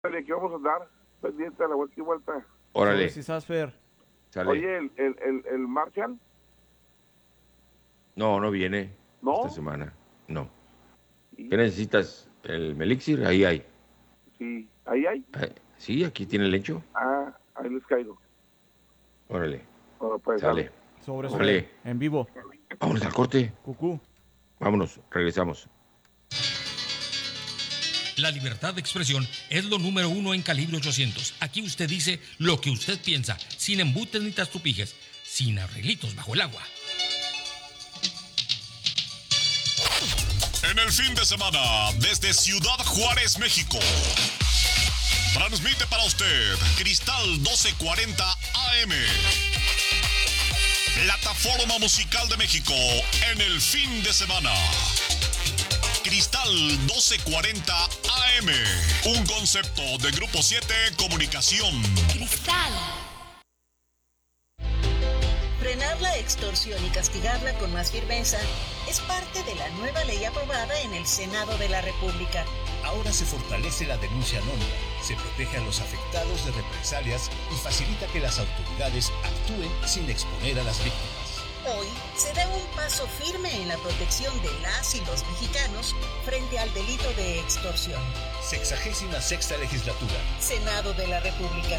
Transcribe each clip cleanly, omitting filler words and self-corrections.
de que vamos a andar pendiente a la vuelta y vuelta. Órale. Sí, sabes, Fer. Sale. Oye, el Marshall. No viene ¿No? esta semana. No. ¿Qué necesitas? ¿El Melixir? Ahí hay. Sí, ahí hay. Sí, aquí tiene el lecho. Ah, ahí les caigo. Órale. Bueno, pues, Sale. Sobre Órale. en vivo. Vámonos al corte. Cucú. Vámonos, regresamos. La libertad de expresión es lo número 1 en Calibre 800. Aquí usted dice lo que usted piensa, sin embutes ni tastupijes, sin arreglitos bajo el agua. En el fin de semana, desde Ciudad Juárez, México, transmite para usted Cristal 1240 AM, plataforma musical de México en el fin de semana. Cristal 1240 AM, un concepto de Grupo 7 Comunicación. Cristal. Frenar la extorsión y castigarla con más firmeza es parte de la nueva ley aprobada en el Senado de la República. Ahora se fortalece la denuncia anónima, se protege a los afectados de represalias y facilita que las autoridades actúen sin exponer a las víctimas. Hoy se da un paso firme en la protección de las y los mexicanos frente al delito de extorsión. 66ª legislatura. Senado de la República.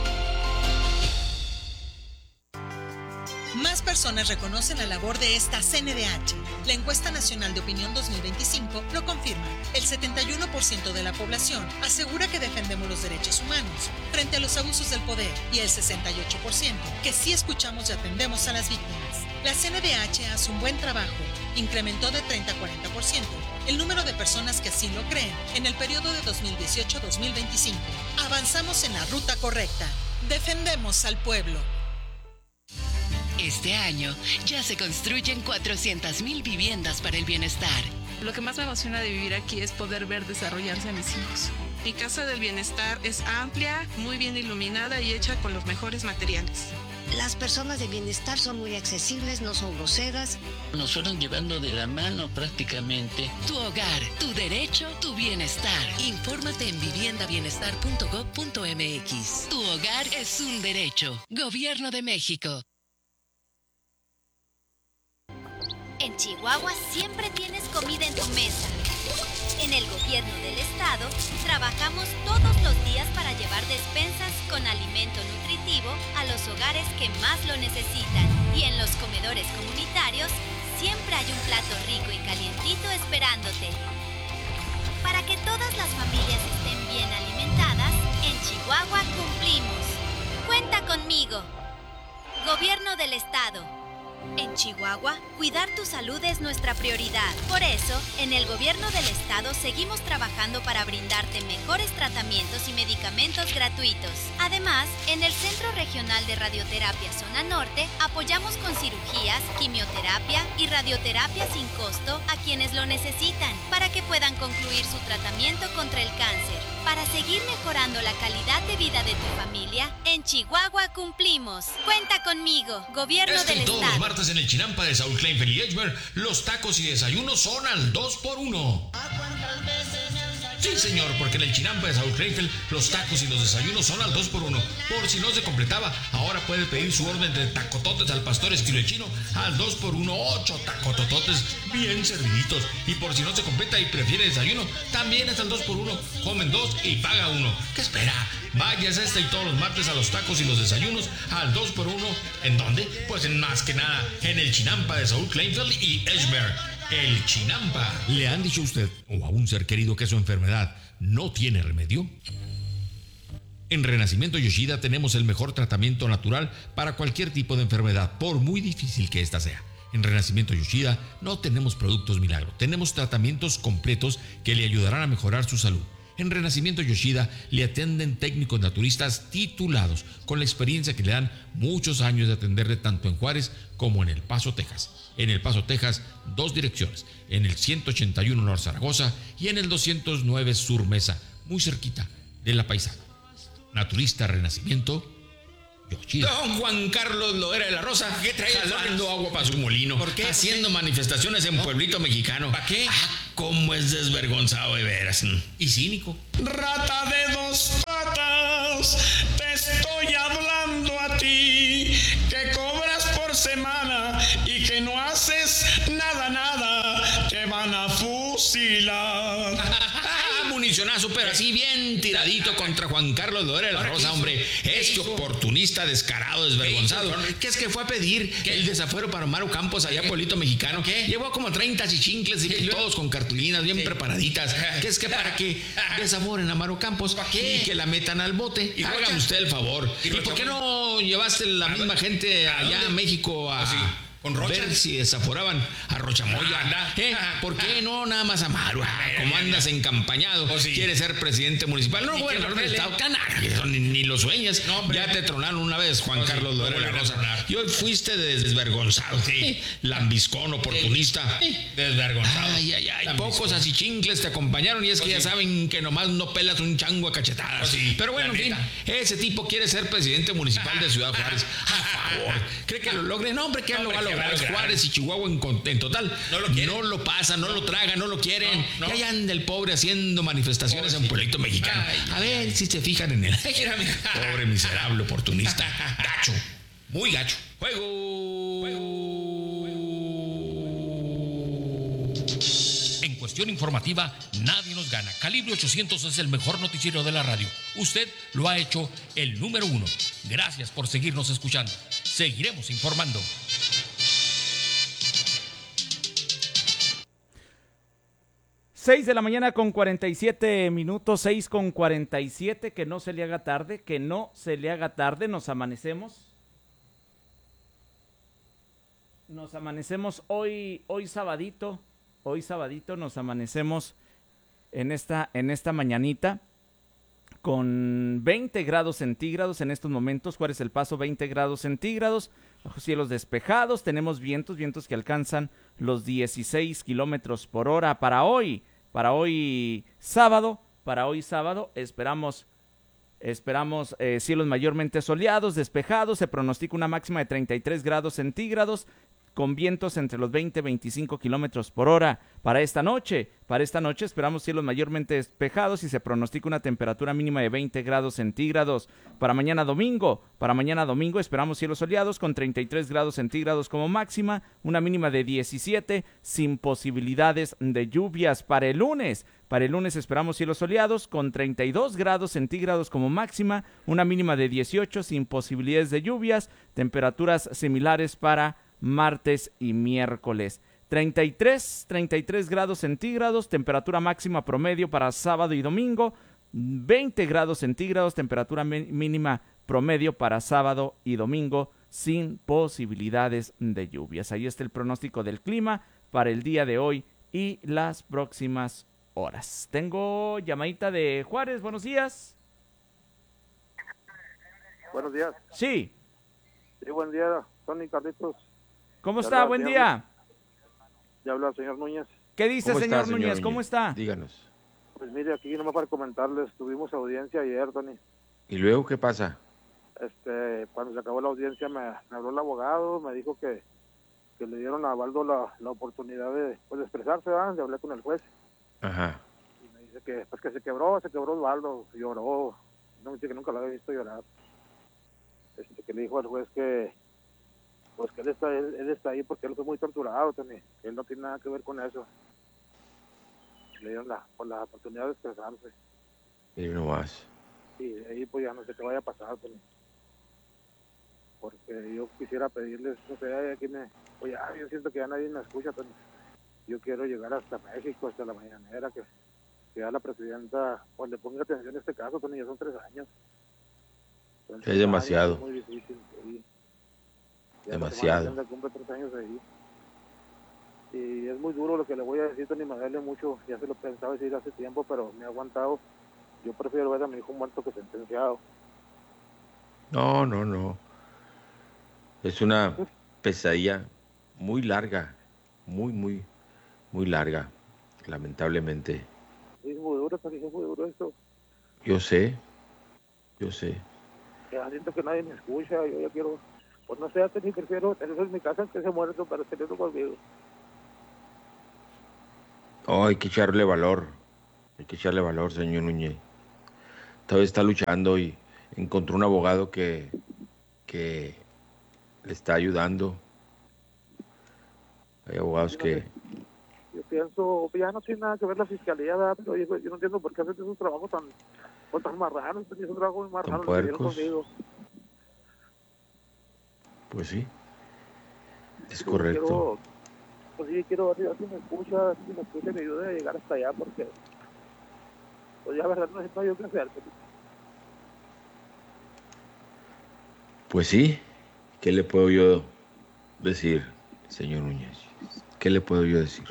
Más personas reconocen la labor de esta CNDH. La encuesta nacional de opinión 2025 lo confirma. El 71% de la población asegura que defendemos los derechos humanos frente a los abusos del poder y el 68% que sí escuchamos y atendemos a las víctimas. La CNDH hace un buen trabajo. Incrementó de 30 a 40% el número de personas que así lo creen en el periodo de 2018-2025. Avanzamos en la ruta correcta. Defendemos al pueblo. Este año ya se construyen 400,000 viviendas para el bienestar. Lo que más me emociona de vivir aquí es poder ver desarrollarse a mis hijos. Mi casa del bienestar es amplia, muy bien iluminada y hecha con los mejores materiales. Las personas de bienestar son muy accesibles, no son groseras. Nos fueron llevando de la mano prácticamente. Tu hogar, tu derecho, tu bienestar. Infórmate en viviendabienestar.gov.mx. Tu hogar es un derecho. Gobierno de México. En Chihuahua siempre tienes comida en tu mesa. En el gobierno del estado trabajamos todos los días para llevar despensas con alimento nutritivo a los hogares que más lo necesitan. Y en los comedores comunitarios siempre hay un plato rico y calientito esperándote. Para que todas las familias estén bien alimentadas, en Chihuahua cumplimos. Cuenta conmigo. Gobierno del estado. En Chihuahua, cuidar tu salud es nuestra prioridad. Por eso, en el gobierno del estado seguimos trabajando para brindarte mejores tratamientos y medicamentos gratuitos. Además, en el Centro Regional de Radioterapia Zona Norte, apoyamos con cirugías, quimioterapia y radioterapia sin costo a quienes lo necesitan, para que puedan concluir su tratamiento contra el cáncer. Para seguir mejorando la calidad de vida de tu familia, en Chihuahua cumplimos. Cuenta conmigo, Gobierno del Todos estado. los martes en el Chinampa de Saúl Kleinfeld y Edgemer, los tacos y desayunos son al 2x1. Sí, señor, porque en el Chinampa de Saúl Kleinfeld, los tacos y los desayunos son al 2x1. Por si no se completaba, ahora puede pedir su orden de tacototes al pastor estilo chino al 2x1, 8 tacotototes bien serviditos. Y por si no se completa y prefiere desayuno, también es al 2x1. Comen 2 y paga 1. ¿Qué espera? Váyase y todos los martes a los tacos y los desayunos al 2x1. ¿En dónde? Pues en más que nada, en el Chinampa de Saúl Kleinfeld y Edgemer. El Chinampa. ¿Le han dicho a usted o a un ser querido que su enfermedad no tiene remedio? En Renacimiento Yoshida tenemos el mejor tratamiento natural para cualquier tipo de enfermedad, por muy difícil que ésta sea. En Renacimiento Yoshida no tenemos productos milagro, tenemos tratamientos completos que le ayudarán a mejorar su salud. En Renacimiento Yoshida le atienden técnicos naturistas titulados con la experiencia que le dan muchos años de atenderle tanto en Juárez como en El Paso, Texas. En El Paso, Texas, 2 direcciones, en el 181 Norte Zaragoza y en el 209 Sur Mesa, muy cerquita de La Paisana. Naturista Renacimiento Yoshida. Don Juan Carlos Loera de la Rosa, ¿Qué trae? jalando agua para su molino. ¿Por qué? Haciendo manifestaciones en Pueblito Mexicano. ¿Para qué? cómo es desvergonzado de veras. Y cínico. Rata de dos patas, te estoy hablando a ti, que cobras por semana y que no haces nada, te van a fusilar. Municionazo, pero así bien tiradito contra Juan Carlos Loera de la Rosa, hombre. Este oportunista descarado, desvergonzado. ¿Qué es que fue a pedir el desafuero para Maru Campos allá a Pueblito Mexicano? Llevó como 30 chichincles y todos con cartulinas bien preparaditas. ¿Qué es que para que desaforen a Maru Campos y que la metan al bote? Hágame usted el favor. ¿Y por qué no llevaste la misma gente allá a México a ver si desaforaban a Rochamoya? ¿Por qué no nada más a Maru? Como andas encampañado, quieres ser presidente municipal, no gobernador del estado, canario, ni lo sueñas. Ya te tronaron una vez, Juan Carlos Loera de la Rosa. Y hoy fuiste desvergonzado, lambiscón, oportunista, desvergonzado. Ay, pocos así chincles te acompañaron y es que ya saben que nomás no pelas un chango a cachetadas. Pero bueno, en fin, ese tipo quiere ser presidente municipal de Ciudad Juárez. A favor, ¿cree que lo logre? No, hombre, que lo va a lograr. Juárez y Chihuahua en total no lo pasan, no lo tragan, no lo quieren. Ya anda el pobre haciendo manifestaciones en Pueblito Mexicano. A ver si se fijan en él. Pobre miserable oportunista. Gacho, muy gacho. Juego. En cuestión informativa, nadie nos gana. Calibre 800 es el mejor noticiero de la radio. Usted lo ha hecho el número 1. Gracias por seguirnos escuchando. Seguiremos informando. 6 de la mañana con 47 minutos, 6 con 47, que no se le haga tarde, nos amanecemos. Nos amanecemos hoy sabadito, nos amanecemos en esta mañanita con 20 grados centígrados en estos momentos. Juárez El Paso, 20 grados centígrados, bajo cielos despejados, tenemos vientos que alcanzan los 16 kilómetros por hora para hoy sábado, esperamos cielos mayormente soleados, despejados, se pronostica una máxima de 33 grados centígrados, con vientos entre los 20 y 25 kilómetros por hora. Para esta noche esperamos cielos mayormente despejados y se pronostica una temperatura mínima de 20 grados centígrados. Para mañana domingo esperamos cielos soleados con 33 grados centígrados como máxima, una mínima de 17 sin posibilidades de lluvias. Para el lunes esperamos cielos soleados con 32 grados centígrados como máxima, una mínima de 18 sin posibilidades de lluvias, temperaturas similares para martes y miércoles. 33 grados centígrados, temperatura máxima promedio para sábado y domingo, 20 grados centígrados, temperatura mínima promedio para sábado y domingo, sin posibilidades de lluvias. Ahí está el pronóstico del clima para el día de hoy y las próximas horas. Tengo llamadita de Juárez, buenos días. Buenos días. Sí. Sí, buen día, Tony, Carlitos. ¿Cómo está? Buen día. Ya habla el señor Núñez. ¿Qué dice, señor Núñez? ¿Cómo está? Díganos. Pues mire, aquí nomás para comentarles, tuvimos audiencia ayer, Tony. ¿Y luego qué pasa? Cuando se acabó la audiencia me habló el abogado, me dijo que le dieron a Baldo la oportunidad de expresarse, ¿verdad? De hablar con el juez. Ajá. Y me dice que se quebró Baldo, lloró, no me dice que nunca lo había visto llorar. Que le dijo al juez que él está ahí porque él fue muy torturado, Tony. Él no tiene nada que ver con eso. Le dieron la oportunidad de expresarse. Y no más. Y ahí pues ya no sé qué vaya a pasar, Tony. Porque yo quisiera pedirles, no sé, aquí yo siento que ya nadie me escucha, Tony. Yo quiero llegar hasta México, hasta la mañanera, que ya la presidenta pues le ponga atención a este caso, Tony. Ya son 3 años. Entonces, es demasiado. Es muy difícil, sí. Demasiado. Cumple 3 años ahí. Y es muy duro lo que le voy a decir, Tony, me duele mucho. Ya se lo pensaba decir hace tiempo, pero me ha aguantado. Yo prefiero ver a mi hijo muerto que sentenciado. No. Es una pesadilla muy larga, muy larga, lamentablemente. Es muy duro, Tony, es muy duro esto. Yo sé. Ya siento que nadie me escucha, yo ya quiero... Pues no sé, Tony, prefiero tenerlo en mi casa que se muerto para tenerlo conmigo. Oh, hay que echarle valor, señor Núñez. Todavía está luchando y encontró un abogado que le está ayudando. Hay abogados que... Yo pienso, ya no tiene nada que ver la fiscalía, ¿verdad? Pero yo no entiendo por qué hacen esos trabajos tan marranos, es un trabajo muy marrano lo que dieron conmigo. Pues sí, es correcto. Quiero ver si me escucha, y me ayude a llegar hasta allá, porque pues ya la verdad no sé yo qué hacer. Pues sí, ¿qué le puedo yo decir, señor Núñez? ¿Qué le puedo yo decir?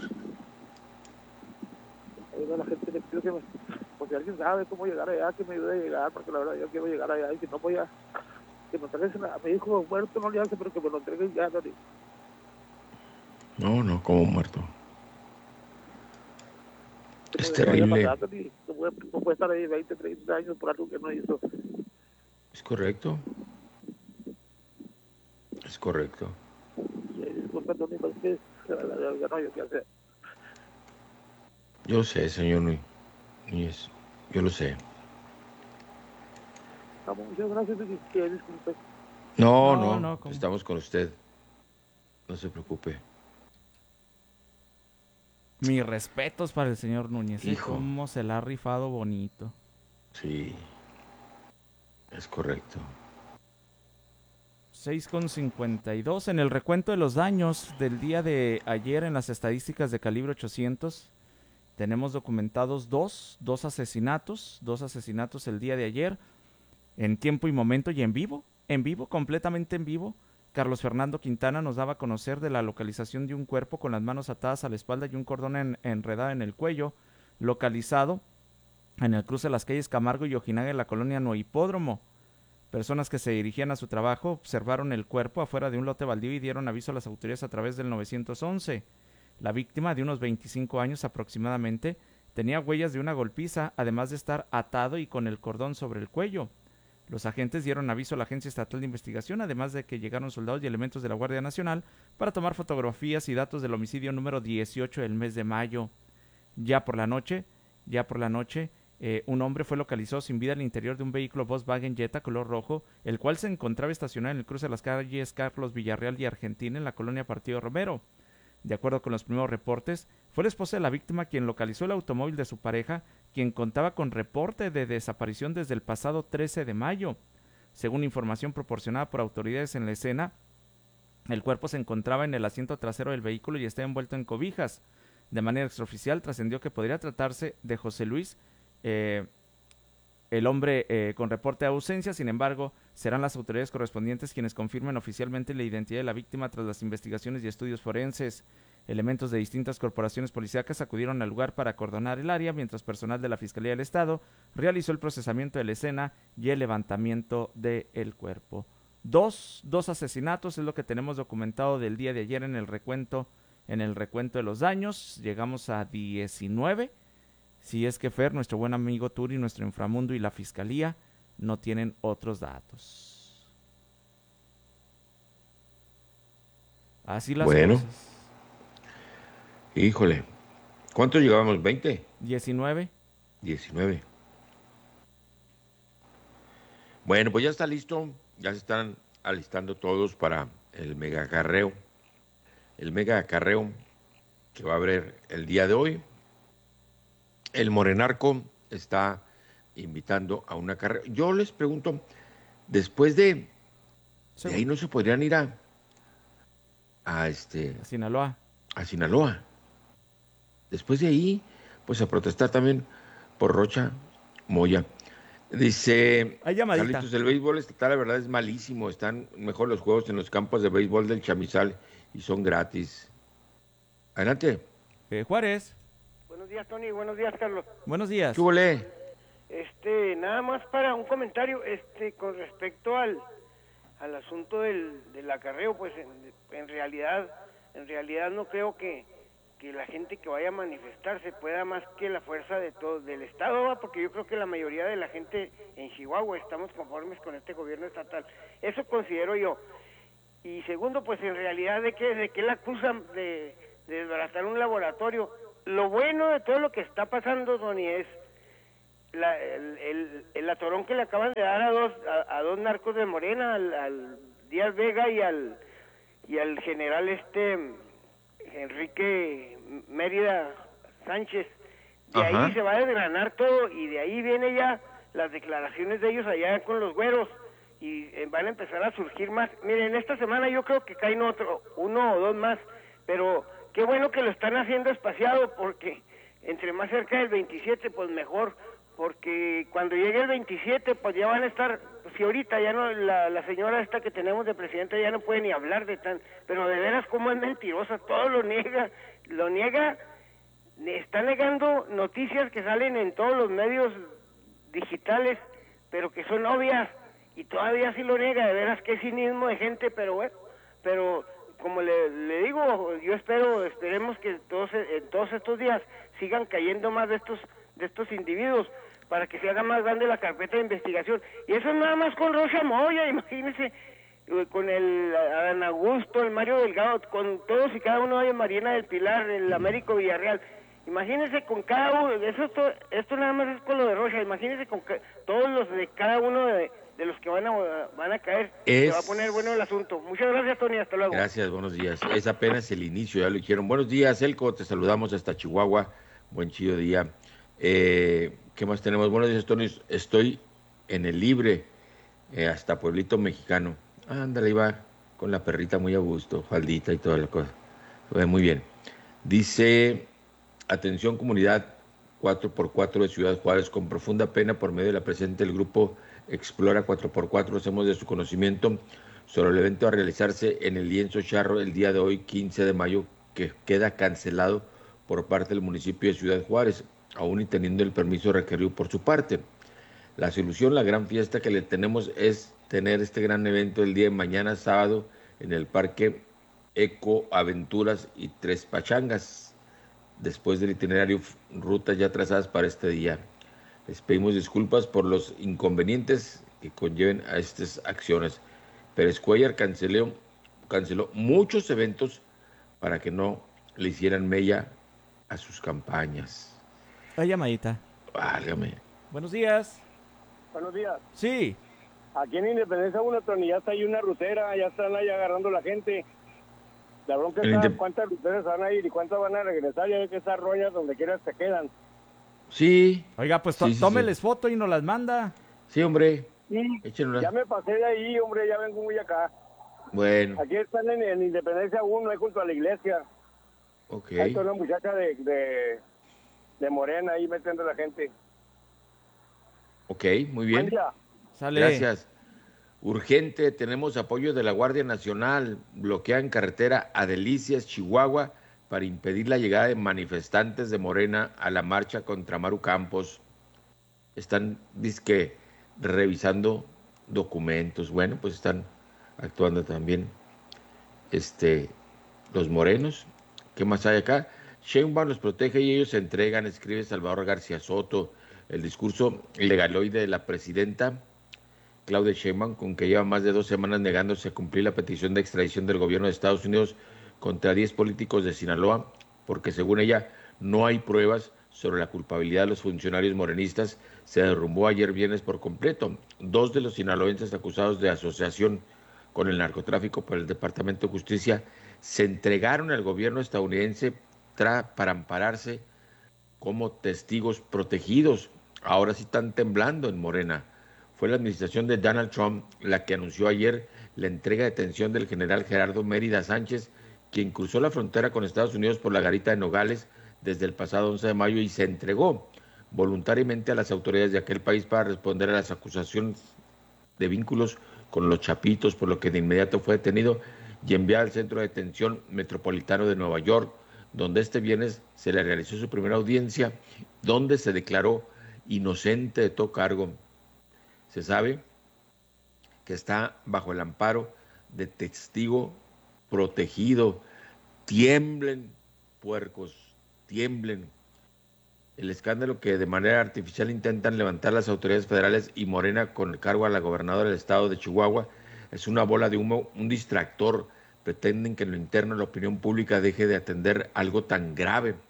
A la gente le pido que pues si alguien sabe cómo llegar allá, que me ayude a llegar, porque la verdad yo quiero llegar allá, y si no voy a que me entreguen a mi hijo muerto, no le hace, pero que me lo entreguen ya, No, como muerto. Es terrible. No puede estar ahí 20, 30 años por algo que no hizo. Es correcto. Es correcto. Disculpa, Tony, pero es que ya no hay qué hacer. Yo lo sé, señor Núñez. Yo lo sé. Muchas gracias, disculpe. No, estamos con usted. No se preocupe. Mis respetos para el señor Núñez. Hijo. Cómo se la ha rifado bonito. Sí, es correcto. 6:52. En el recuento de los daños del día de ayer en las estadísticas de Calibre 800, tenemos documentados dos asesinatos el día de ayer, en tiempo y momento y en vivo, completamente en vivo. Carlos Fernando Quintana nos daba a conocer de la localización de un cuerpo con las manos atadas a la espalda y un cordón enredado en el cuello, localizado en el cruce de las calles Camargo y Ojinaga en la colonia No Hipódromo. Personas que se dirigían a su trabajo observaron el cuerpo afuera de un lote baldío y dieron aviso a las autoridades a través del 911. La víctima, de unos 25 años aproximadamente, tenía huellas de una golpiza, además de estar atado y con el cordón sobre el cuello. Los agentes dieron aviso a la Agencia Estatal de Investigación, además de que llegaron soldados y elementos de la Guardia Nacional para tomar fotografías y datos del homicidio número 18 del mes de mayo. Ya por la noche, un hombre fue localizado sin vida al interior de un vehículo Volkswagen Jetta color rojo, el cual se encontraba estacionado en el cruce de las calles Carlos Villarreal y Argentina en la colonia Partido Romero. De acuerdo con los primeros reportes, fue la esposa de la víctima quien localizó el automóvil de su pareja, quien contaba con reporte de desaparición desde el pasado 13 de mayo. Según información proporcionada por autoridades en la escena, el cuerpo se encontraba en el asiento trasero del vehículo y estaba envuelto en cobijas. De manera extraoficial trascendió que podría tratarse de José Luis, el hombre con reporte de ausencia. Sin embargo, serán las autoridades correspondientes quienes confirmen oficialmente la identidad de la víctima tras las investigaciones y estudios forenses. Elementos de distintas corporaciones policíacas acudieron al lugar para acordonar el área, mientras personal de la Fiscalía del Estado realizó el procesamiento de la escena y el levantamiento del cuerpo. Dos asesinatos es lo que tenemos documentado del día de ayer en el recuento de los daños. Llegamos a 19. Si es que Fer, nuestro buen amigo Turi, nuestro inframundo y la Fiscalía no tienen otros datos. Así las cosas. Híjole, ¿cuánto llegábamos? ¿20? 19. Bueno, pues ya está listo, ya se están alistando todos para el mega acarreo. El mega acarreo que va a haber el día de hoy. El Morenarco está invitando a un acarreo. Yo les pregunto, después de ahí no se podrían ir a Sinaloa. A Sinaloa. Después de ahí, pues a protestar también por Rocha Moya. Dice Carlitos, el béisbol estatal la verdad es malísimo. Están mejor los juegos en los campos de béisbol del Chamizal y son gratis. Adelante. Juárez. Buenos días, Tony. Buenos días, Carlos. Buenos días. ¿Qué huele? Nada más para un comentario, con respecto al asunto del acarreo, pues en realidad no creo que la gente que vaya a manifestarse pueda más que la fuerza de todo del Estado, ¿va? Porque yo creo que la mayoría de la gente en Chihuahua estamos conformes con este gobierno estatal. Eso considero yo. Y segundo, pues en realidad de que la acusan de desbaratar un laboratorio, lo bueno de todo lo que está pasando, Tony, es el atorón que le acaban de dar a dos narcos de Morena, al Díaz Vega y al general Enrique Mérida Sánchez. De ahí se va a desgranar todo y de ahí viene ya las declaraciones de ellos allá con los güeros y van a empezar a surgir más. Miren, esta semana yo creo que caen uno o dos más, pero qué bueno que lo están haciendo espaciado, porque entre más cerca del 27 pues mejor, porque cuando llegue el 27 pues ya van a estar, si ahorita ya no, la señora esta que tenemos de presidenta ya no puede ni hablar de tan, pero de veras cómo es mentirosa, todo lo niega, está negando noticias que salen en todos los medios digitales, pero que son obvias, y todavía sí lo niega, de veras qué cinismo de gente, pero bueno, pero como le digo, yo esperemos que en todos estos días sigan cayendo más de estos individuos, para que se haga más grande la carpeta de investigación, y eso nada más con Rosa Moya, imagínense, con el Adán Augusto, el Mario Delgado, con todos y cada uno de Mariana del Pilar, el Américo Villarreal. Imagínense con cada uno, esto nada más es con lo de Rocha, imagínense con todos los de cada uno de los que van a caer, se va a poner bueno el asunto. Muchas gracias, Tony, hasta luego. Gracias, buenos días. Es apenas el inicio, ya lo dijeron. Buenos días, Elco, te saludamos hasta Chihuahua, buen chido día. ¿Qué más tenemos? Buenos días, Tony, estoy en el Libre, hasta Pueblito Mexicano. Ándale, iba con la perrita muy a gusto, faldita y toda la cosa. Muy bien. Dice... Atención comunidad 4x4 de Ciudad Juárez, con profunda pena por medio de la presente el grupo Explora 4x4 hacemos de su conocimiento sobre el evento a realizarse en el Lienzo Charro el día de hoy, 15 de mayo, que queda cancelado por parte del municipio de Ciudad Juárez, aún y teniendo el permiso requerido por su parte. La solución, la gran fiesta que le tenemos es tener este gran evento el día de mañana, sábado, en el Parque Eco Aventuras y Tres Pachangas, después del itinerario, rutas ya trazadas para este día. Les pedimos disculpas por los inconvenientes que conlleven a estas acciones. Pérez Cuellar canceló muchos eventos para que no le hicieran mella a sus campañas. La llamadita. Válgame. Buenos días. Buenos días. Sí. Aquí en Independencia 1, Tony, ya está ahí una rutera, ya están ahí agarrando la gente. La bronca está cuántas ruteras van a ir y cuántas van a regresar, ya ve que esas roñas donde quieras te quedan. Sí. Oiga, pues tómeles foto y nos las manda. Sí, hombre. Sí, ya me pasé de ahí, hombre, ya vengo muy acá. Bueno. Aquí están en Independencia 1, ahí junto a la iglesia. Ok. Ahí está una muchacha de Morena ahí metiendo a la gente. Ok, muy bien. Sale. Gracias. Urgente, tenemos apoyo de la Guardia Nacional, bloquean carretera a Delicias, Chihuahua, para impedir la llegada de manifestantes de Morena a la marcha contra Maru Campos. Están, dizque, revisando documentos. Bueno, pues están actuando también los morenos. ¿Qué más hay acá? Sheinbaum los protege y ellos se entregan, escribe Salvador García Soto. El discurso legaloide de la presidenta Claudia Sheinbaum, con que lleva más de 2 semanas negándose a cumplir la petición de extradición del gobierno de Estados Unidos contra 10 políticos de Sinaloa, porque según ella no hay pruebas sobre la culpabilidad de los funcionarios morenistas, se derrumbó ayer viernes por completo. 2 de los sinaloenses acusados de asociación con el narcotráfico por el Departamento de Justicia se entregaron al gobierno estadounidense para ampararse como testigos protegidos. Ahora sí están temblando en Morena. Fue la administración de Donald Trump la que anunció ayer la entrega de detención del general Gerardo Mérida Sánchez, quien cruzó la frontera con Estados Unidos por la garita de Nogales desde el pasado 11 de mayo y se entregó voluntariamente a las autoridades de aquel país para responder a las acusaciones de vínculos con los Chapitos, por lo que de inmediato fue detenido y enviado al Centro de Detención Metropolitano de Nueva York, donde este viernes se le realizó su primera audiencia, donde se declaró inocente de todo cargo. Se sabe que está bajo el amparo de testigo protegido. Tiemblen, puercos, tiemblen. El escándalo que de manera artificial intentan levantar las autoridades federales y Morena con el cargo a la gobernadora del estado de Chihuahua es una bola de humo, un distractor. Pretenden que en lo interno la opinión pública deje de atender algo tan grave.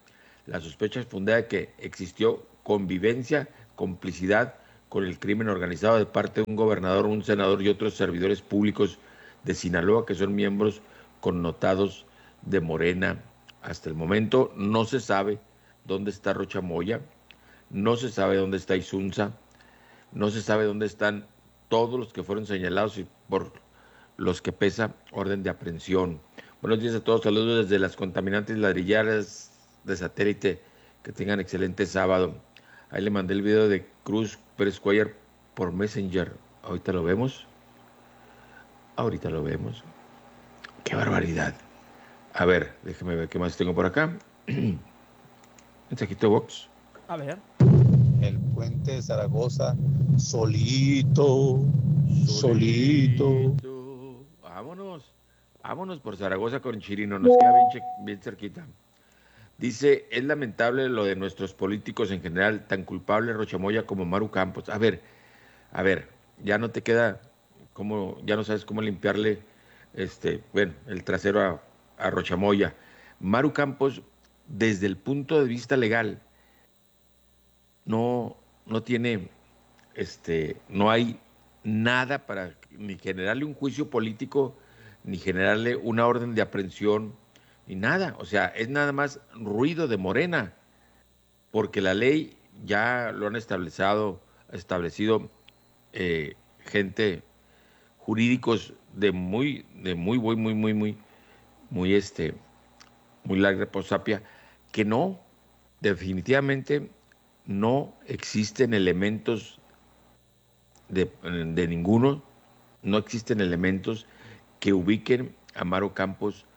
La sospecha es fundada de que existió convivencia, complicidad con el crimen organizado de parte de un gobernador, un senador y otros servidores públicos de Sinaloa que son miembros connotados de Morena. Hasta el momento no se sabe dónde está Rocha Moya, no se sabe dónde está Isunza, no se sabe dónde están todos los que fueron señalados y por los que pesa orden de aprehensión. Buenos días a todos, saludos desde las contaminantes ladrilleras de satélite, que tengan excelente sábado. Ahí le mandé el video de Cruz Pérez Cuellar por Messenger. Ahorita lo vemos. Qué barbaridad. A ver, déjeme ver qué más tengo por acá. Mensajito box. A ver. El puente de Zaragoza, solito. Vámonos por Zaragoza con Chirino, nos queda bien cerquita. Dice, es lamentable lo de nuestros políticos en general, tan culpable Rocha Moya como Maru Campos. A ver, ya no te queda, ya no sabes cómo limpiarle el trasero a Rocha Moya. Maru Campos, desde el punto de vista legal, no tiene, no hay nada para ni generarle un juicio político, ni generarle una orden de aprehensión, ni nada. O sea, es nada más ruido de Morena, porque la ley ya lo han establecido gente, jurídicos de muy larga prosapia, que no, definitivamente no existen elementos de ninguno, no existen elementos que ubiquen a Maru Campos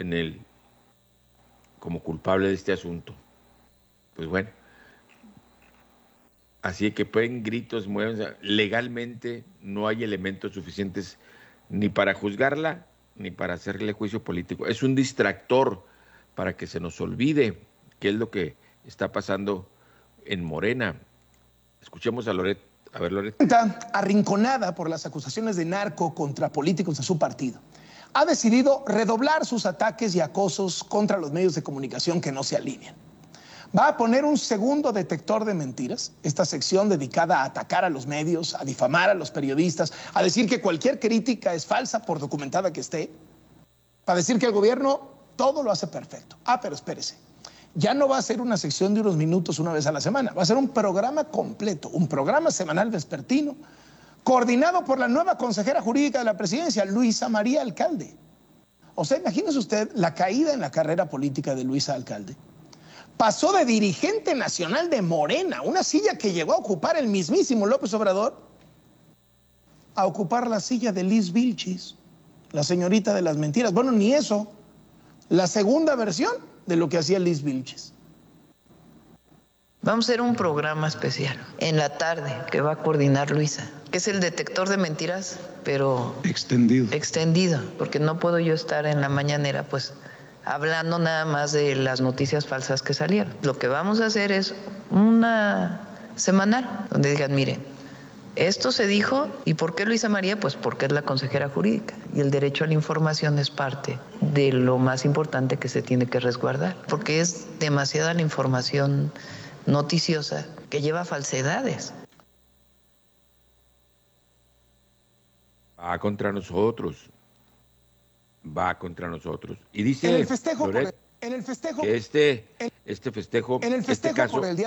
como culpable de este asunto. Pues bueno, así que pueden gritos, muévense. Legalmente no hay elementos suficientes ni para juzgarla ni para hacerle juicio político. Es un distractor para que se nos olvide qué es lo que está pasando en Morena. Escuchemos a Loret. A ver, Loret. Arrinconada por las acusaciones de narco contra políticos de su partido, ha decidido redoblar sus ataques y acosos contra los medios de comunicación que no se alinean. Va a poner un segundo detector de mentiras, esta sección dedicada a atacar a los medios, a difamar a los periodistas, a decir que cualquier crítica es falsa por documentada que esté, para decir que el gobierno todo lo hace perfecto. Pero espérese, ya no va a ser una sección de unos minutos una vez a la semana, va a ser un programa completo, un programa semanal vespertino, coordinado por la nueva consejera jurídica de la presidencia, Luisa María Alcalde. O sea, imagínese usted la caída en la carrera política de Luisa Alcalde. Pasó de dirigente nacional de Morena, una silla que llegó a ocupar el mismísimo López Obrador, a ocupar la silla de Liz Vilchis, la señorita de las mentiras. Bueno, ni eso, la segunda versión de lo que hacía Liz Vilchis. Vamos a hacer un programa especial en la tarde que va a coordinar Luisa, que es el detector de mentiras, pero extendido, porque no puedo yo estar en la mañanera pues hablando nada más de las noticias falsas que salieron. Lo que vamos a hacer es una semanal donde digan, miren, esto se dijo, ¿y por qué Luisa María? Pues porque es la consejera jurídica y el derecho a la información es parte de lo más importante que se tiene que resguardar, porque es demasiada la información noticiosa que lleva falsedades. Va contra nosotros. Y dice en el festejo Loret, en el festejo que este festejo por el día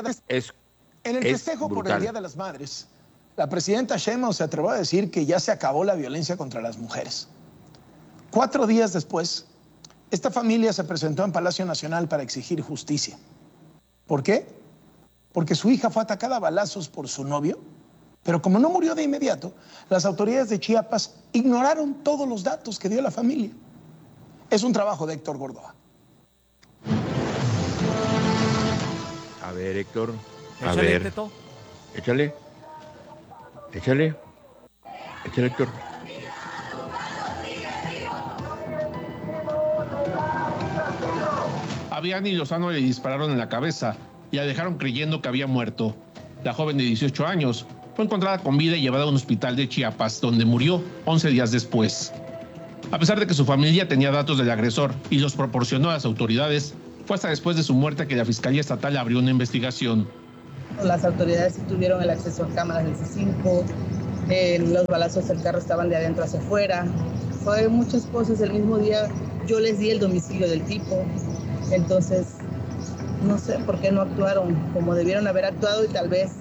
de las Madres, la presidenta Sheinbaum se atrevió a decir que ya se acabó la violencia contra las mujeres. 4 días después, esta familia se presentó en Palacio Nacional para exigir justicia. ¿Por qué? Porque su hija fue atacada a balazos por su novio, pero como no murió de inmediato, las autoridades de Chiapas ignoraron todos los datos que dio la familia. Es un trabajo de Héctor Gordoa. A ver, Héctor. Échale, Teto. Échale, Héctor. A Vianney Lozano le dispararon en la cabeza y la dejaron creyendo que había muerto. La joven de 18 años fue encontrada con vida y llevada a un hospital de Chiapas, donde murió 11 días después. A pesar de que su familia tenía datos del agresor y los proporcionó a las autoridades, Fue hasta después de su muerte que la Fiscalía Estatal abrió una investigación. Las autoridades sí tuvieron el acceso a cámaras del C5, los balazos del carro estaban de adentro hacia afuera, fue muchas cosas. El mismo día yo les di el domicilio del tipo, entonces no sé por qué no actuaron como debieron haber actuado, y tal vez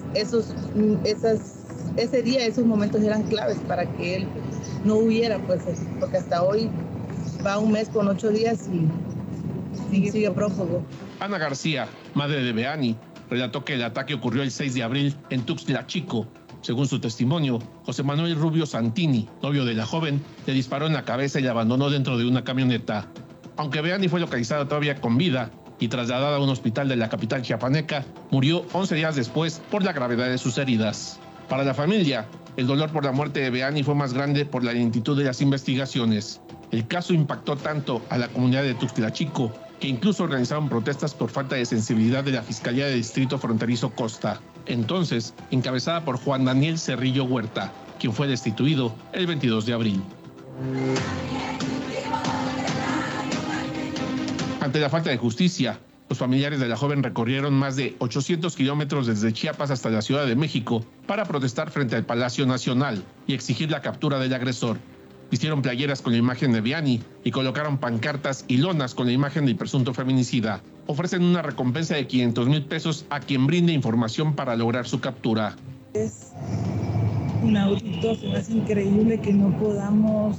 ese día, esos momentos eran claves para que él no hubiera, pues, porque hasta hoy va 1 mes con 8 días y sigue prófugo. Ana García, madre de Beani, relató que el ataque ocurrió el 6 de abril en Tuxtla Chico. Según su testimonio, José Manuel Rubio Santini, novio de la joven, le disparó en la cabeza y la abandonó dentro de una camioneta. Aunque Beani fue localizada todavía con vida y trasladada a un hospital de la capital chiapaneca, murió 11 días después por la gravedad de sus heridas. Para la familia, el dolor por la muerte de Beani fue más grande por la lentitud de las investigaciones. El caso impactó tanto a la comunidad de Tuxtla Chico que incluso organizaron protestas por falta de sensibilidad de la Fiscalía del Distrito Fronterizo Costa, entonces encabezada por Juan Daniel Cerrillo Huerta, quien fue destituido el 22 de abril. Ante la falta de justicia, los familiares de la joven recorrieron más de 800 kilómetros desde Chiapas hasta la Ciudad de México para protestar frente al Palacio Nacional y exigir la captura del agresor. Vistieron playeras con la imagen de Beani y colocaron pancartas y lonas con la imagen del presunto feminicida. Ofrecen una recompensa de 500,000 pesos a quien brinde información para lograr su captura. Es inaudito, se me hace increíble que no podamos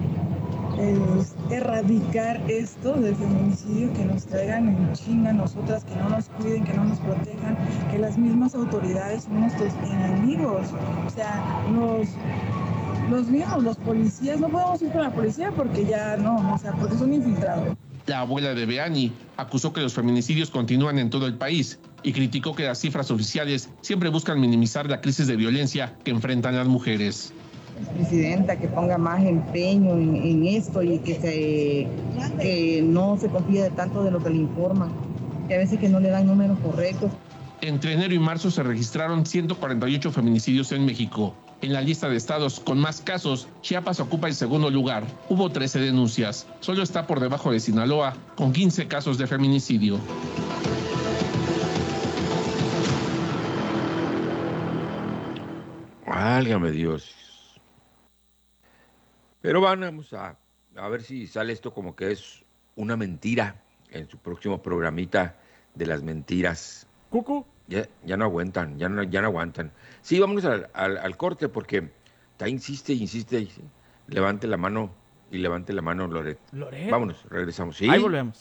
erradicar esto del feminicidio, que nos traigan en chinga a nosotras, que no nos cuiden, que no nos protejan, que las mismas autoridades son nuestros enemigos. O sea, los mismos, los policías, no podemos ir con la policía porque ya no, o sea, porque son infiltrados. La abuela de Beani acusó que los feminicidios continúan en todo el país y criticó que las cifras oficiales siempre buscan minimizar la crisis de violencia que enfrentan las mujeres. Presidenta, que ponga más empeño en esto y que no se confíe de tanto de lo que le informan, que a veces que no le dan números correctos. Entre enero y marzo se registraron 148 feminicidios en México. En la lista de estados con más casos, Chiapas ocupa el segundo lugar. Hubo 13 denuncias. Solo está por debajo de Sinaloa, con 15 casos de feminicidio. Válgame Dios. Pero vamos a ver si sale esto como que es una mentira en su próximo programita de las mentiras. Cucu. Ya no aguantan, ya no aguantan. Sí, vámonos al corte porque está insiste. Levante la mano, Loret. Vámonos, regresamos. ¿Sí? Ahí volvemos.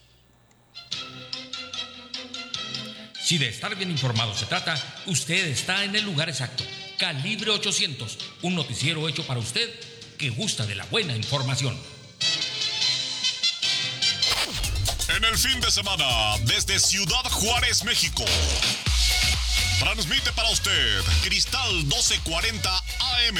Si de estar bien informado se trata, usted está en el lugar exacto. Calibre 800, un noticiero hecho para usted que gusta de la buena información. En el fin de semana, desde Ciudad Juárez, México, transmite para usted Cristal 1240 AM,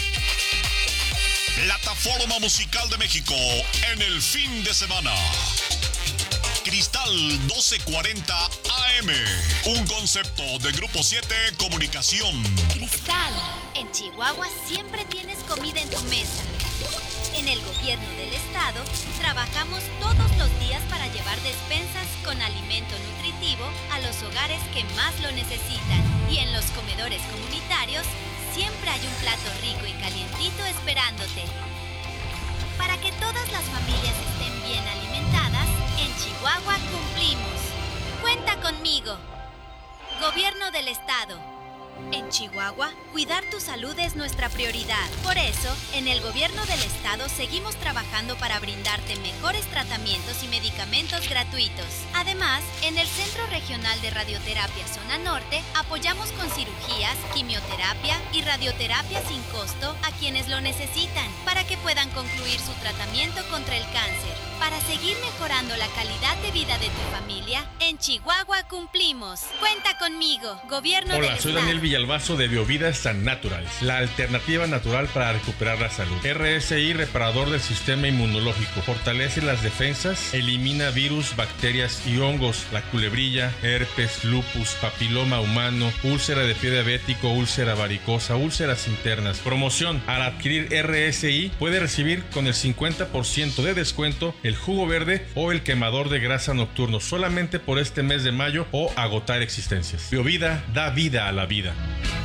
plataforma musical de México en el fin de semana. Cristal 1240 AM, un concepto de Grupo 7 Comunicación. Cristal, en Chihuahua siempre tienes comida en tu mesa. En el gobierno del estado, trabajamos todos los días para llevar despensas con alimento nutritivo a los hogares que más lo necesitan. Y en los comedores comunitarios, siempre hay un plato rico y calientito esperándote. Para que todas las familias estén bien alimentadas, en Chihuahua cumplimos. Cuenta conmigo. Gobierno del estado. En Chihuahua, cuidar tu salud es nuestra prioridad. Por eso, en el gobierno del estado seguimos trabajando para brindarte mejores tratamientos y medicamentos gratuitos. Además, en el Centro Regional de Radioterapia Zona Norte, apoyamos con cirugías, quimioterapia y radioterapia sin costo a quienes lo necesitan, para que puedan concluir su tratamiento contra el cáncer. Para seguir mejorando la calidad de vida de tu familia, en Chihuahua cumplimos. Cuenta conmigo, Gobierno del Estado. Hola, soy Daniel Villalbazo de Biovida San Naturals, la alternativa natural para recuperar la salud. RSI, reparador del sistema inmunológico, fortalece las defensas, elimina virus, bacterias y hongos, la culebrilla, herpes, lupus, papiloma humano, úlcera de pie diabético, úlcera varicosa, úlceras internas. Promoción: al adquirir RSI puede recibir con el 50% de descuento el el jugo verde o el quemador de grasa nocturno, solamente por este mes de mayo o agotar existencias. Biovida da vida a la vida.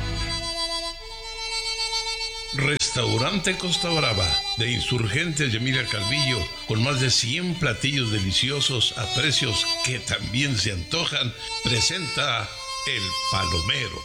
Restaurante Costa Brava, de Insurgentes y Emilia Calvillo, con más de 100 platillos deliciosos a precios que también se antojan, presenta El Palomero.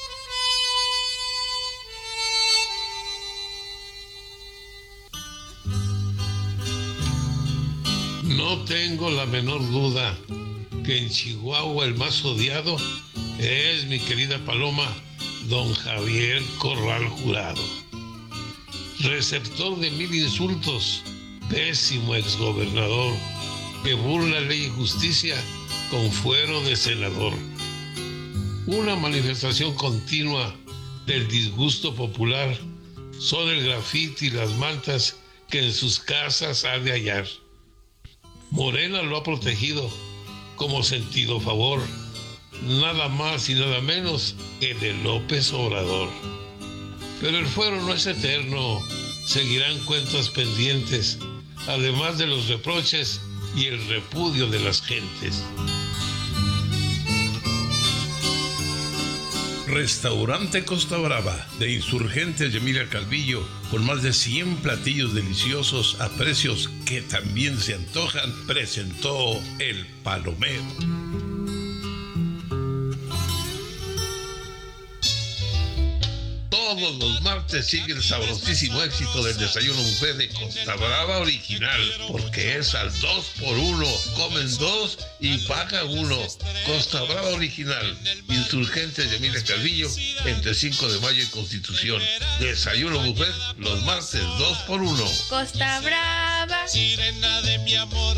No tengo la menor duda que en Chihuahua el más odiado es mi querida paloma, don Javier Corral Jurado. Receptor de 1000 insultos, pésimo exgobernador, que burla ley y justicia con fuero de senador. Una manifestación continua del disgusto popular son el grafiti y las mantas que en sus casas ha de hallar. Morena lo ha protegido como sentido favor, nada más y nada menos que de López Obrador. Pero el fuero no es eterno, seguirán cuentas pendientes, además de los reproches y el repudio de las gentes. Restaurante Costa Brava, de Insurgentes y Emilia Calvillo, con más de 100 platillos deliciosos a precios que también se antojan, presentó El Palomero. Todos los martes sigue el sabrosísimo éxito del desayuno buffet de Costa Brava Original, porque es al 2x1, comen 2 y pagan 1. Costa Brava Original, Insurgentes de Emilia Calvillo, entre 5 de mayo y Constitución. Desayuno buffet los martes 2x1. Costa Brava, sirena de mi amor.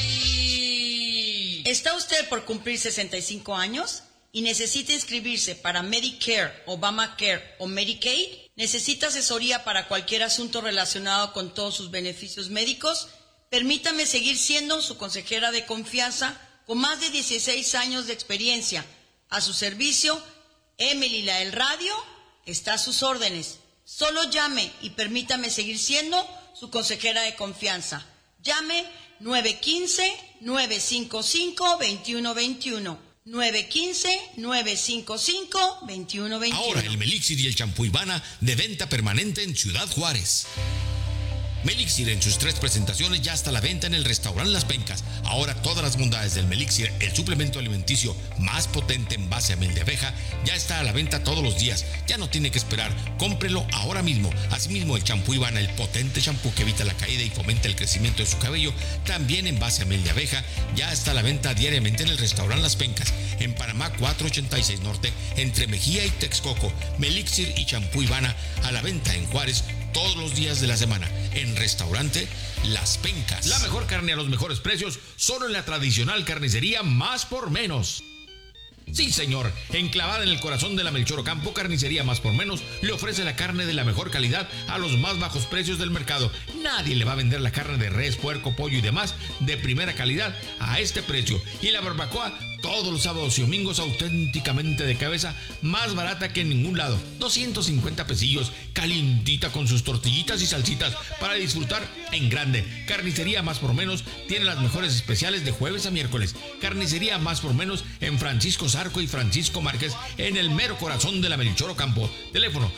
¿Está usted por cumplir 65 años? ¿Y necesita inscribirse para Medicare, Obamacare o Medicaid? ¿Necesita asesoría para cualquier asunto relacionado con todos sus beneficios médicos? Permítame seguir siendo su consejera de confianza con más de 16 años de experiencia. A su servicio, Emily la del Radio está a sus órdenes. Solo llame y permítame seguir siendo su consejera de confianza. Llame 915-955-2121. 915-955-2121. Ahora el Melixir y el champú Ivana de venta permanente en Ciudad Juárez. Melixir en sus 3 presentaciones ya está a la venta en el restaurante Las Pencas. Ahora todas las bondades del Melixir, el suplemento alimenticio más potente en base a miel de abeja, ya está a la venta todos los días. Ya no tiene que esperar, cómprelo ahora mismo. Asimismo el champú Ivana, el potente champú que evita la caída y fomenta el crecimiento de su cabello, también en base a miel de abeja, ya está a la venta diariamente en el restaurante Las Pencas, en Panamá 486 Norte, entre Mejía y Texcoco. Melixir y champú Ivana a la venta en Juárez todos los días de la semana, en restaurante Las Pencas. La mejor carne a los mejores precios, solo en la tradicional carnicería Más por Menos. Sí, señor, enclavada en el corazón de la Melchor Ocampo, Carnicería Más por Menos le ofrece la carne de la mejor calidad a los más bajos precios del mercado. Nadie le va a vender la carne de res, puerco, pollo y demás de primera calidad a este precio. Y la barbacoa todos los sábados y domingos auténticamente de cabeza, más barata que en ningún lado. 250 pesillos, calientita con sus tortillitas y salsitas para disfrutar en grande. Carnicería Más por Menos tiene las mejores especiales de jueves a miércoles. Carnicería Más por Menos en Francisco Zarco y Francisco Márquez, en el mero corazón de la Melchor Ocampo. Teléfono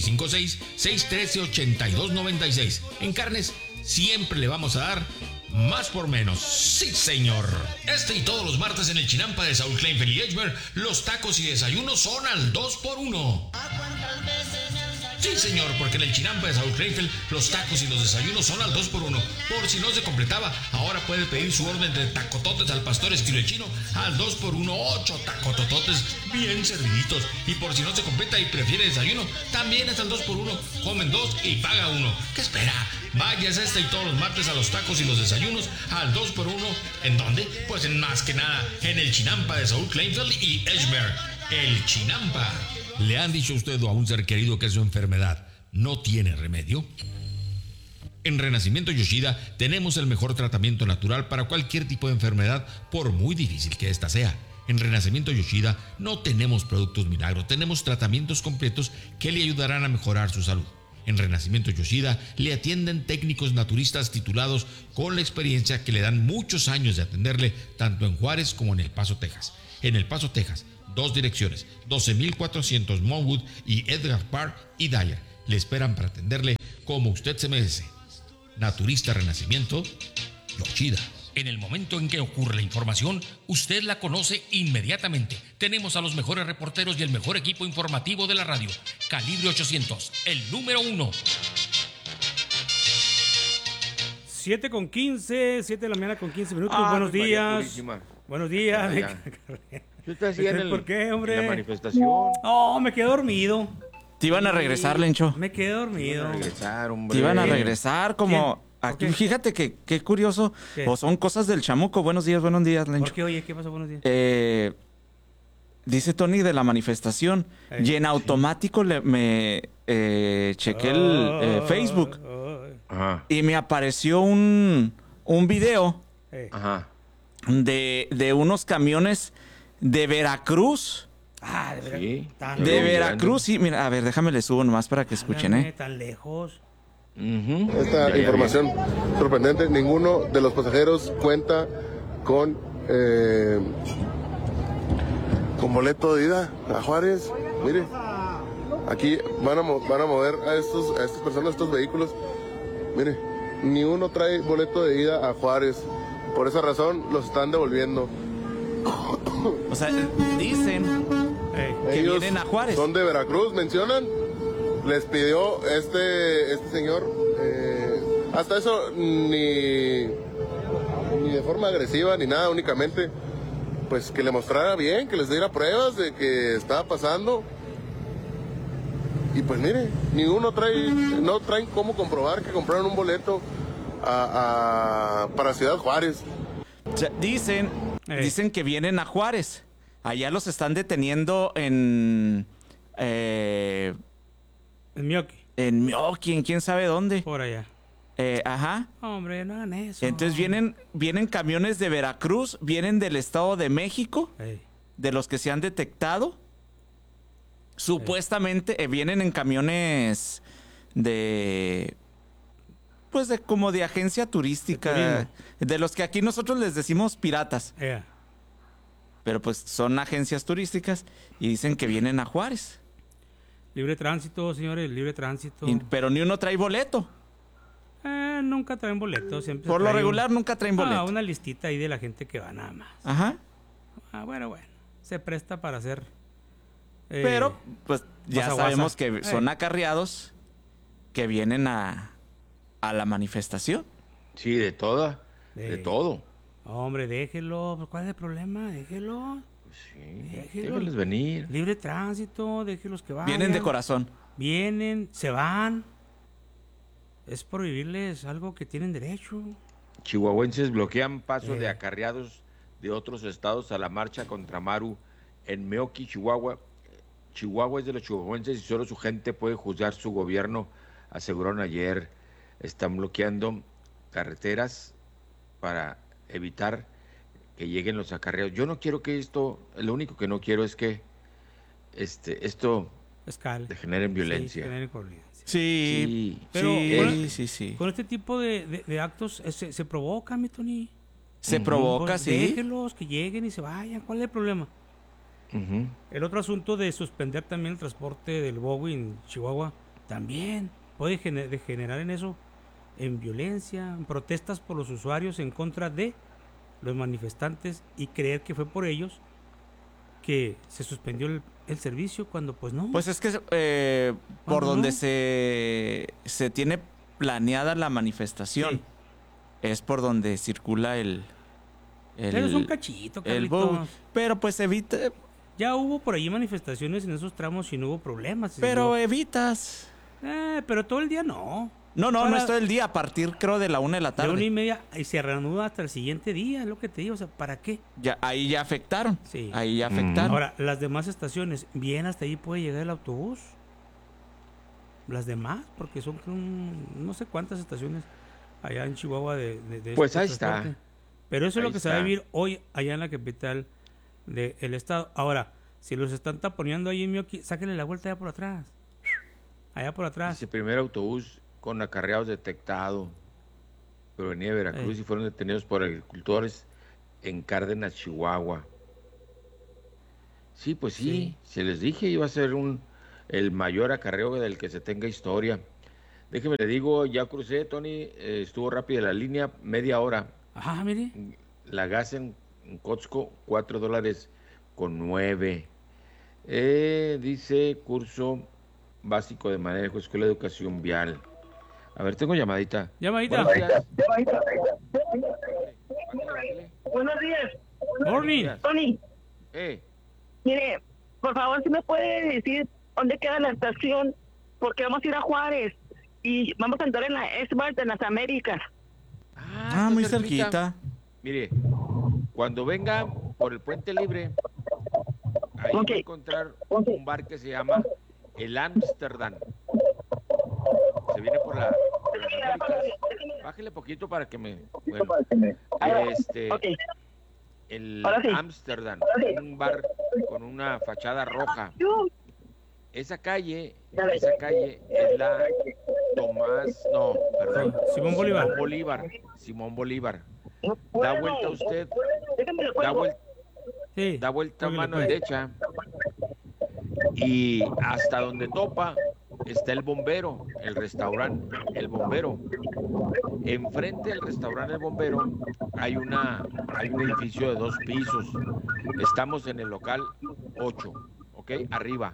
656-613-8296. En carnes siempre le vamos a dar más por menos. Sí, señor. Este y todos los martes en el Chinampa de Saúl Kleinfeld y Edgemer, los tacos y desayunos son al 2x1. Sí, señor, porque en el Chinampa de Saúl Kleinfeld, los tacos y los desayunos son al 2x1. Por si no se completaba, ahora puede pedir su orden de tacototes al pastor estilo chino al 2x1, 8 tacotototes bien serviditos. Y por si no se completa y prefiere desayuno, también es al 2x1. Comen 2 y paga 1. ¿Qué espera? Váyase este y todos los martes a los tacos y los desayunos al 2x1. ¿En dónde? Pues en más que nada, en el Chinampa de Saúl Kleinfeld y Edgemer. El Chinampa. ¿Le han dicho a usted o a un ser querido que su enfermedad no tiene remedio? En Renacimiento Yoshida tenemos el mejor tratamiento natural para cualquier tipo de enfermedad, por muy difícil que ésta sea. En Renacimiento Yoshida no tenemos productos milagro, tenemos tratamientos completos que le ayudarán a mejorar su salud. En Renacimiento Yoshida le atienden técnicos naturistas titulados con la experiencia que le dan muchos años de atenderle tanto en Juárez como en El Paso, Texas. En El Paso, Texas, 2 direcciones, 12,400 Monwood y Edgar Park y Dyer. Le esperan para atenderle como usted se merece. Naturista Renacimiento Yoshida. En el momento en que ocurre la información, usted la conoce inmediatamente. Tenemos a los mejores reporteros y el mejor equipo informativo de la radio. Calibre 800, el número 1. 7:15, 7 de la mañana con 15 minutos. Buenos días. Purísima. Buenos días. Yo estaba así ¿Por qué, hombre? en la manifestación. No, me quedé dormido. Te iban a regresar, Lencho. Me quedé dormido. Te iban a regresar como... Aquí, fíjate que qué curioso. O son cosas del chamuco. Buenos días, Lencho. ¿Por qué? Oye, ¿qué pasó? Buenos días. Dice Tony de la manifestación. Y en automático me chequé el Facebook. Ajá. Y me apareció un video Ajá. de unos camiones de Veracruz. Ah, de Sí. De Veracruz, sí. Mira, a ver, déjame le subo nomás para que escuchen, Tan lejos. Esta información sorprendente, ninguno de los pasajeros cuenta con boleto de ida a Juárez. Mire, aquí van a mover a estas personas, estos vehículos. Mire, ni uno trae boleto de ida a Juárez. Por esa razón los están devolviendo. O sea, dicen que ellos vienen a Juárez. Son de Veracruz, mencionan. Les pidió este señor, hasta eso ni de forma agresiva ni nada, únicamente pues que le mostrara bien, que les diera pruebas de que estaba pasando. Y pues mire, ni uno no traen cómo comprobar que compraron un boleto para Ciudad Juárez. O sea, dicen que vienen a Juárez. Allá los están deteniendo en Mioqui. En Mioqui, en quién sabe dónde. Por allá. Ajá. Hombre, no hagan eso. Entonces vienen camiones de Veracruz, vienen del Estado de México, de los que se han detectado. Supuestamente vienen en camiones como de agencia turística, de los que aquí nosotros les decimos piratas. Pero pues son agencias turísticas y dicen que vienen a Juárez. Libre tránsito, señores, libre tránsito. Pero ni uno trae boleto. Nunca traen boleto. Siempre Por lo regular nunca traen boleto. Una listita ahí de la gente que va nada más. Ajá. Bueno. Se presta para hacer... pero, pues, ya sabemos que son acarreados que vienen a la manifestación. Sí, de todo. Hombre, déjelo. ¿Cuál es el problema? Déjelo. Sí, déjenles venir. Libre tránsito, déjenlos que vayan. Vienen de corazón. Vienen, se van. Es prohibirles algo que tienen derecho. Chihuahuenses bloquean paso de acarreados de otros estados a la marcha contra Maru en Meoqui, Chihuahua. Chihuahua es de los chihuahuenses y solo su gente puede juzgar su gobierno, aseguraron ayer. Están bloqueando carreteras para evitar que lleguen los acarreados. Yo no quiero que lo único que no quiero es que esto genere violencia. Sí, pero sí. Con este tipo de actos se provoca, mi Tony. Se provoca, pues, sí. Déjenlos que lleguen y se vayan. ¿Cuál es el problema? El otro asunto de suspender también el transporte del Bowie en Chihuahua también puede degenerar en eso, en violencia, en protestas por los usuarios en contra de los manifestantes y creer que fue por ellos que se suspendió el servicio cuando pues no. Pues es que por donde se tiene planeada la manifestación es por donde circula pero es un cachito, Carlitos. Pero pues evita. Ya hubo por allí manifestaciones en esos tramos y no hubo problemas. Pero evitas. Pero todo el día no. No es todo el día, a partir creo de la 1 de la tarde. De 1:30 y se reanuda hasta el siguiente día, es lo que te digo, o sea, ¿para qué? Ahí ya afectaron. Sí. Ahí ya afectaron. Ahora, las demás estaciones, bien hasta ahí puede llegar el autobús. Las demás, porque son no sé cuántas estaciones allá en Chihuahua de pues ahí está. Pero eso es lo que se va a vivir hoy allá en la capital del estado. Ahora, si los están taponeando ahí en Mioqui, sáquenle la vuelta ya por atrás. Allá por atrás. Ese primer autobús con acarreados detectado, pero venía de Veracruz y fueron detenidos por agricultores en Cárdenas, Chihuahua. Sí, pues sí, se les dije, iba a ser el mayor acarreo del que se tenga historia. Déjeme le digo, ya crucé, Tony, estuvo rápida la línea, media hora. Ajá, mire. La gas en Costco, $4.09. Dice curso básico de manejo, escuela de educación vial. A ver, tengo llamadita. Llamadita. Buenos días. Morning. Tony. Mire, por favor, si me puede decir dónde queda la estación, porque vamos a ir a Juárez y vamos a entrar en la S-Mart de las Américas. Muy cerquita. Mire, cuando venga por el Puente Libre, ahí va a encontrar un bar que se llama el Amsterdam. Se viene por las Américas. Bájele poquito para que me... Bueno, el Amsterdam, un bar con una fachada roja. Esa calle es la Simón Bolívar. Da vuelta usted, da vuelta a mano derecha y hasta donde topa está el Bombero, el restaurante El Bombero. Enfrente del restaurante El Bombero hay un edificio de 2 pisos. Estamos en el local 8, ¿ok? Arriba.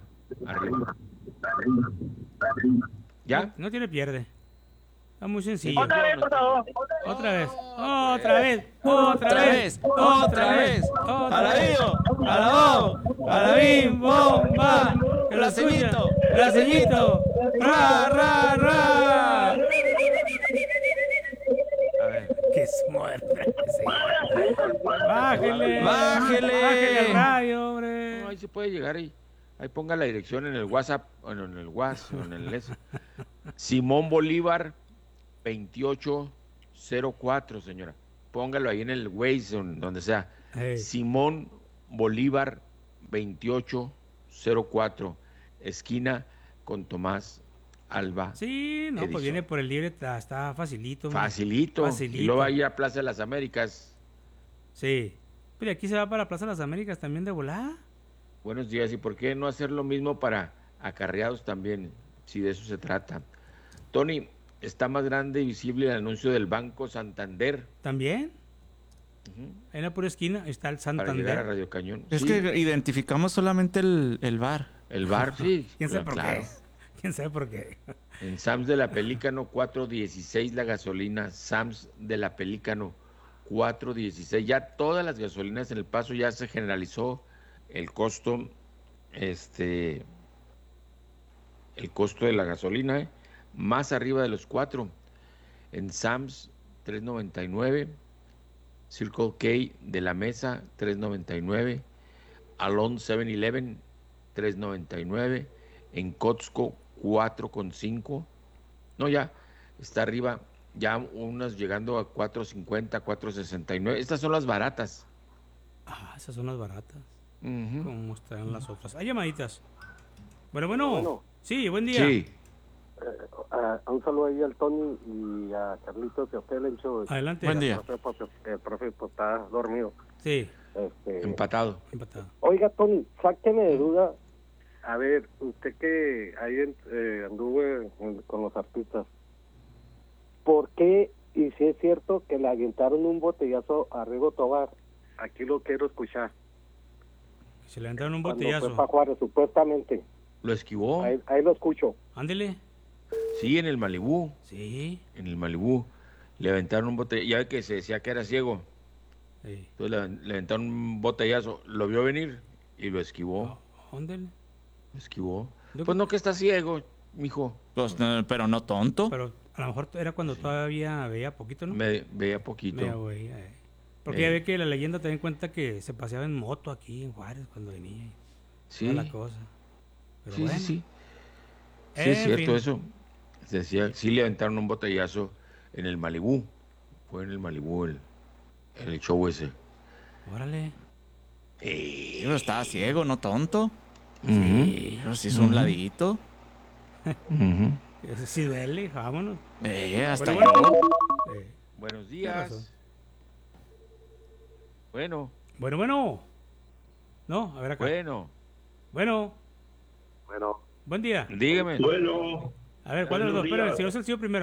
¿Ya? No tiene pierde. Está muy sencillo. Otra vez, por favor. Otra vez. Alabín, bomba. El aceñito. Ra. A ver, qué muerte. Bájele al radio, hombre. No, ahí se puede llegar ahí. Ahí ponga la dirección en el WhatsApp, bueno, en el WhatsApp, en el S. Simón Bolívar 2804, señora. Póngalo ahí en el Waze, donde sea. Simón Bolívar 2804, esquina con Tomás Alba. Sí, no, pues viene por el libre, está facilito. Facilito. Y luego ahí a Plaza de las Américas. Sí. Pero aquí se va para Plaza de las Américas también de volada. Buenos días, ¿y por qué no hacer lo mismo para acarreados también, si de eso se trata? Tony, está más grande y visible el anuncio del Banco Santander. ¿También? En la pura esquina está el Santander. Para llegar a Radio Cañón. Es que identificamos solamente el bar. El bar, sí. ¿Quién sabe por qué? ¿Quién sabe por qué? En Sams de la Pelícano, 4.16 la gasolina. Sams de la Pelícano, 4.16. Ya todas las gasolinas en El Paso ya se generalizó el costo, el costo de la gasolina, más arriba de los 4. En Sams, 3.99. Circle K de la Mesa, 3.99. Alon 7-Eleven, 3.99. En Costco, 4.5. No, ya está arriba, ya unas llegando a 4.50, 4.69. Estas son las baratas. Esas son las baratas. ¿Cómo están las otras? Hay llamaditas. Bueno. Sí, buen día. Sí. Un saludo ahí al Tony y a Carlitos y a usted, Lencho. Adelante. Buen día. El profe está dormido. Sí. Empatado. Oiga, Tony, sáqueme de duda. A ver, usted que ahí anduve con los artistas, ¿por qué, y si es cierto, que le aventaron un botellazo a Rigo Tobar? Aquí lo quiero escuchar. Se le aventaron un botellazo. Cuando fue para Juárez, supuestamente. ¿Lo esquivó? Ahí lo escucho. Ándele. Sí, en el Malibú. Sí. En el Malibú. Le aventaron un botellazo. Ya ve que se decía que era ciego. Sí. Entonces le aventaron un botellazo. Lo vio venir y lo esquivó. Ándele. Lo esquivó. Pues no que está ciego, mijo. Pues, pero no tonto. Pero a lo mejor era cuando todavía veía poquito, ¿no? Veía poquito. Porque ya ve que la leyenda también cuenta que se paseaba en moto aquí en Juárez cuando venía. Sí. Toda la cosa. Pero sí, bueno. sí. Sí, es cierto eso. Se decía, sí le aventaron un botellazo en el Malibú. Fue en el Malibú el show ese. Órale. Pero estaba ciego, no tonto. Sí. Pero si es un ladito. Ese sí duele, vámonos. Hasta Bueno, yo. Buenos Tienes razón. días. Bueno. No, a ver acá. Bueno. Buen día. Dígame. A ver, ¿cuál de los dos? Espera, si no es el tío primero.